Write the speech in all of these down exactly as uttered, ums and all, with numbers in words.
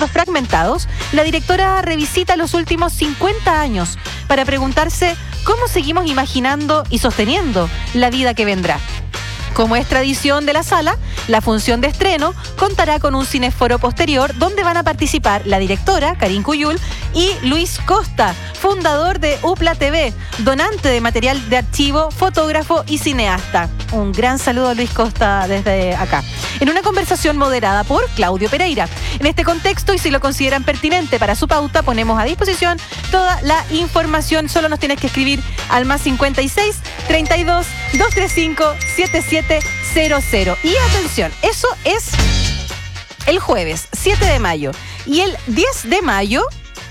recuerdos fragmentados, la directora revisita los últimos cincuenta años para preguntarse cómo seguimos imaginando y sosteniendo la vida que vendrá. Como es tradición de la sala, la función de estreno contará con un cineforo posterior donde van a participar la directora, Karin Cuyul, y Luis Costa, fundador de UPLA T V, donante de material de archivo, fotógrafo y cineasta. Un gran saludo a Luis Costa desde acá. En una conversación moderada por Claudio Pereira. En este contexto, y si lo consideran pertinente para su pauta, ponemos a disposición toda la información. Solo nos tienes que escribir al más cincuenta y seis, treinta y dos, doscientos treinta y cinco, setenta y siete cero cero. Y atención, eso es el jueves siete de mayo. Y el diez de mayo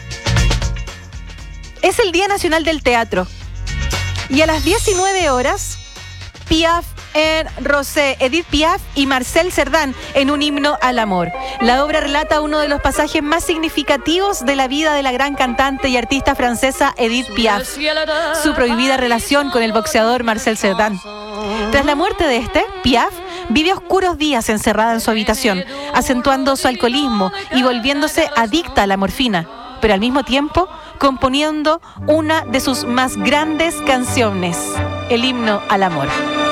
es el Día Nacional del Teatro. Y a las diecinueve horas, Piaf en Rosé, Edith Piaf y Marcel Cerdan en un himno al amor. La obra relata uno de los pasajes más significativos de la vida de la gran cantante y artista francesa Edith Piaf, su prohibida relación con el boxeador Marcel Cerdan. Tras la muerte de este, Piaf vive oscuros días encerrada en su habitación, acentuando su alcoholismo y volviéndose adicta a la morfina, pero al mismo tiempo componiendo una de sus más grandes canciones, el himno al amor.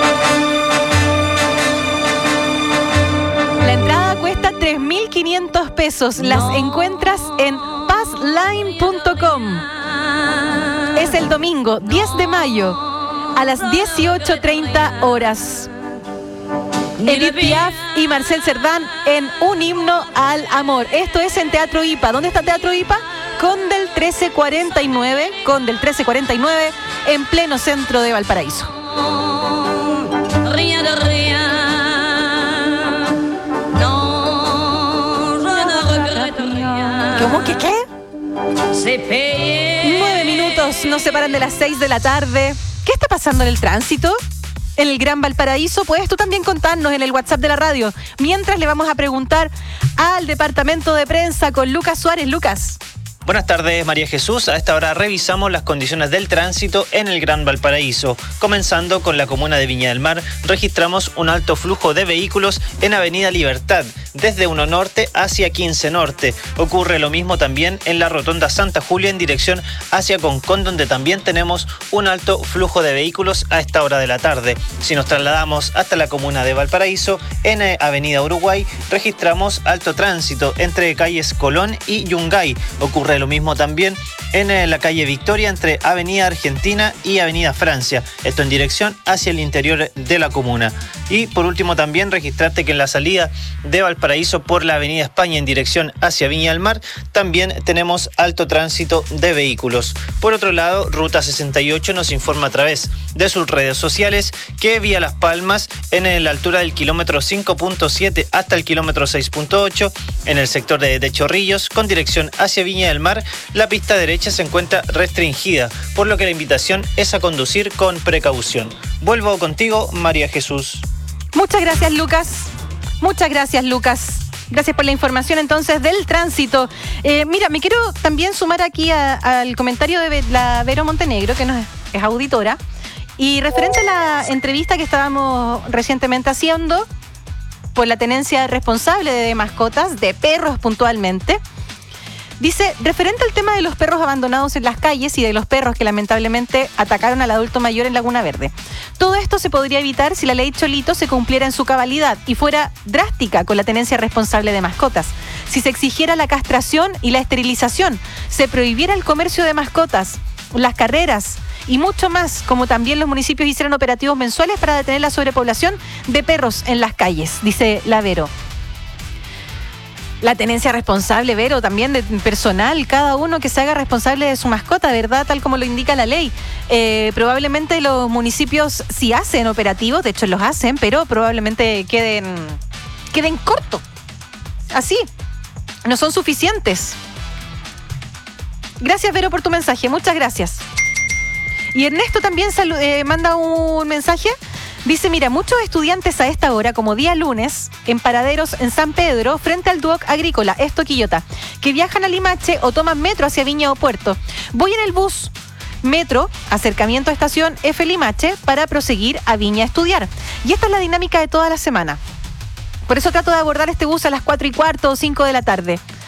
La entrada cuesta tres mil quinientos pesos. Las encuentras en passline punto com. Es el domingo diez de mayo a las dieciocho treinta horas. Edith Piaf y Marcel Cerdan en un himno al amor. Esto es en Teatro I P A. ¿Dónde está Teatro I P A? Condel trece cuarenta y nueve, Condel trece cuarenta y nueve, en pleno centro de Valparaíso. ¿Cómo que qué? Nueve minutos nos separan de las seis de la tarde. ¿Qué está pasando en el tránsito? En el Gran Valparaíso, puedes tú también contarnos en el WhatsApp de la radio. Mientras le vamos a preguntar al departamento de prensa con Lucas Suárez. Lucas. Buenas tardes, María Jesús. A esta hora revisamos las condiciones del tránsito en el Gran Valparaíso. Comenzando con la comuna de Viña del Mar, registramos un alto flujo de vehículos en Avenida Libertad, desde uno Norte hacia quince Norte. Ocurre lo mismo también en la Rotonda Santa Julia en dirección hacia Concón, donde también tenemos un alto flujo de vehículos a esta hora de la tarde. Si nos trasladamos hasta la comuna de Valparaíso, en Avenida Uruguay, registramos alto tránsito entre calles Colón y Yungay. Ocurre lo mismo también en la calle Victoria entre Avenida Argentina y Avenida Francia, esto en dirección hacia el interior de la comuna. Y por último también registrate que en la salida de Valparaíso por la Avenida España en dirección hacia Viña del Mar también tenemos alto tránsito de vehículos. Por otro lado, Ruta sesenta y ocho nos informa a través de sus redes sociales que vía Las Palmas, en la altura del kilómetro cinco punto siete hasta el kilómetro seis punto ocho, en el sector de, de Chorrillos con dirección hacia Viña del Mar, la pista derecha se encuentra restringida, por lo que la invitación es a conducir con precaución. Vuelvo contigo, María Jesús. Muchas gracias, Lucas. Muchas gracias, Lucas. Gracias por la información entonces del tránsito. Eh, mira, me quiero también sumar aquí a, al comentario de la Vero Montenegro, que nos es, es auditora, y referente a la entrevista que estábamos recientemente haciendo por la tenencia responsable de mascotas, de perros puntualmente. Dice, referente al tema de los perros abandonados en las calles y de los perros que lamentablemente atacaron al adulto mayor en Laguna Verde. Todo esto se podría evitar si la ley Cholito se cumpliera en su cabalidad y fuera drástica con la tenencia responsable de mascotas. Si se exigiera la castración y la esterilización, se prohibiera el comercio de mascotas, las carreras y mucho más, como también los municipios hicieran operativos mensuales para detener la sobrepoblación de perros en las calles, dice la Vero. La tenencia responsable, Vero, también de personal, cada uno que se haga responsable de su mascota, ¿verdad? Tal como lo indica la ley. Eh, probablemente los municipios sí hacen operativos, de hecho los hacen, pero probablemente queden, queden cortos. Así, no son suficientes. Gracias, Vero, por tu mensaje, muchas gracias. Y Ernesto también salu- eh, manda un mensaje. Dice, mira, muchos estudiantes a esta hora, como día lunes, en paraderos en San Pedro, frente al Duoc Agrícola, esto Quillota, que viajan a Limache o toman metro hacia Viña o Puerto. Voy en el bus metro, acercamiento a estación F Limache, para proseguir a Viña a estudiar. Y esta es la dinámica de toda la semana. Por eso trato de abordar este bus a las cuatro y cuarto o cinco de la tarde.